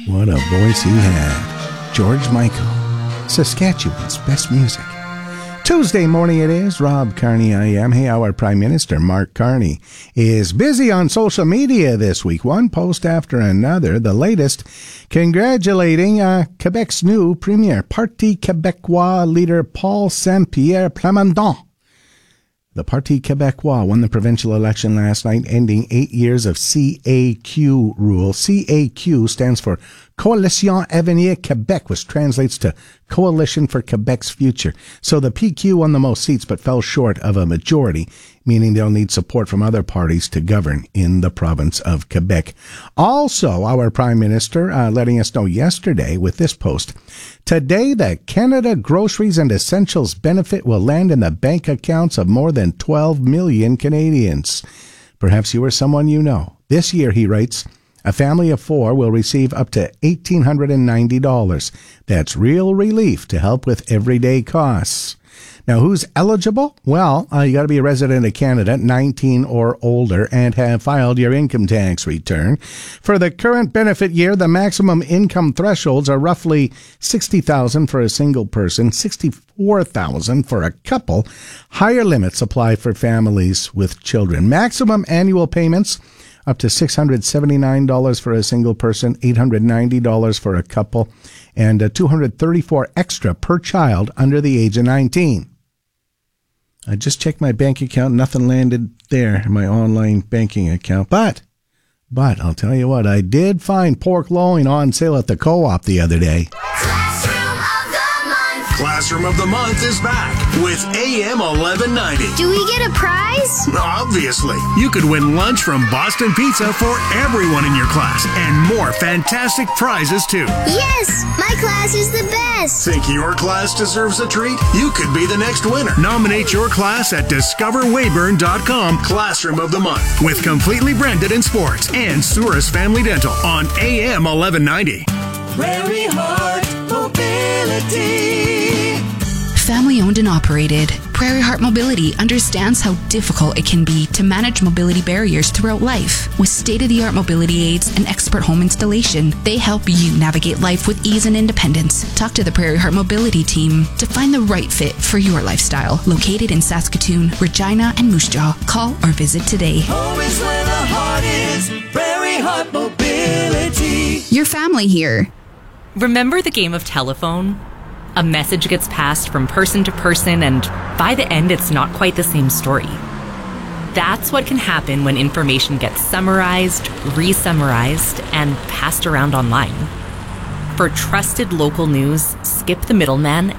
What a voice he had. George Michael, Saskatchewan's best music. Tuesday morning it is. Rob Carney I am. Hey, our Prime Minister, Mark Carney, is busy on social media this week. One post after another. The latest congratulating Quebec's new Premier, Parti Québécois leader Paul Saint-Pierre Plamondon. The Parti Québécois won the provincial election last night, ending 8 years of CAQ rule. CAQ stands for Coalition Avenir Québec, which translates to Coalition for Quebec's Future. So the PQ won the most seats but fell short of a majority, meaning they'll need support from other parties to govern in the province of Quebec. Also, our Prime Minister letting us know yesterday with this post, today the Canada Groceries and Essentials benefit will land in the bank accounts of more than 12 million Canadians. Perhaps you or someone you know. This year, he writes, a family of 4 will receive up to $1,890. That's real relief to help with everyday costs. Now, who's eligible? Well, you got to be a resident of Canada, 19 or older, and have filed your income tax return. For the current benefit year, the maximum income thresholds are roughly $60,000 for a single person, $64,000 for a couple. Higher limits apply for families with children. Maximum annual payments up to $679 for a single person, $890 for a couple, and $234 extra per child under the age of 19. I just checked my bank account. Nothing landed there in my online banking account. But I'll tell you what, I did find pork loin on sale at the Co-op the other day. Classroom of the Month is back with AM 1190. Do we get a prize? Obviously. You could win lunch from Boston Pizza for everyone in your class and more fantastic prizes too. Yes! My class is the best! Think your class deserves a treat? You could be the next winner. Nominate your class at discoverwayburn.com Classroom of the Month with Completely Branded in Sports and Souris Family Dental on AM 1190. Prairie Heart Mobility. Family owned and operated, Prairie Heart Mobility understands how difficult it can be to manage mobility barriers throughout life. With state-of-the-art mobility aids and expert home installation, they help you navigate life with ease and independence. Talk to the Prairie Heart Mobility team to find the right fit for your lifestyle. Located in Saskatoon, Regina, and Moose Jaw. Call or visit today. Home is where the heart is. Prairie Heart Mobility. Your family here. Remember the game of telephone? A message gets passed from person to person, and by the end, it's not quite the same story. That's what can happen when information gets summarized, re-summarized, and passed around online. For trusted local news, skip the middleman